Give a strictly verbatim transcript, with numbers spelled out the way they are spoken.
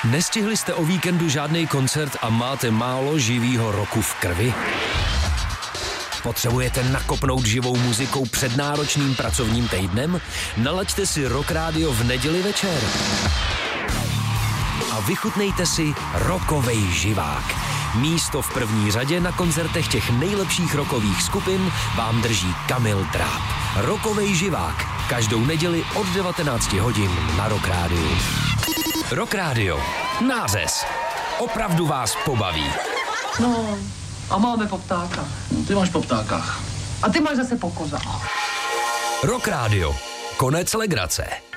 Nestihli jste o víkendu žádný koncert a máte málo živýho roku v krvi? Potřebujete nakopnout živou muzikou před náročným pracovním týdnem? Nalaďte si Rock Radio v neděli večer. A vychutnejte si rockovej živák. Místo v první řadě na koncertech těch nejlepších rockových skupin vám drží Kamil Dráb. Rockovej živák. Každou neděli od devatenácti hodin na Rock Radio. Rock Radio. Nářez. Opravdu vás pobaví. No, a máme po ptákách. No, ty máš po ptákách. A ty máš zase po kozách. Rock Radio. Konec legrace.